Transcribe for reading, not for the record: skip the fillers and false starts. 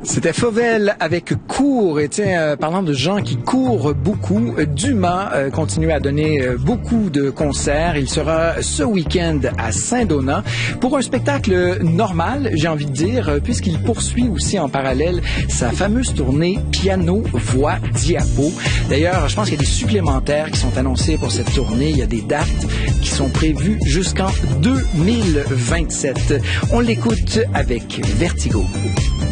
C'était Fauvel avec Cours. Et tiens, parlant de gens qui courent beaucoup, Dumas continue à donner beaucoup de concerts. Il sera ce week-end à Saint-Donat pour un spectacle normal, j'ai envie de dire, puisqu'il poursuit aussi en parallèle sa fameuse tournée piano, voix, diapo. D'ailleurs, je pense qu'il y a des supplémentaires qui sont annoncés pour cette tournée. Il y a des dates qui sont prévues jusqu'en 2027. On l'écoute avec Vertigo.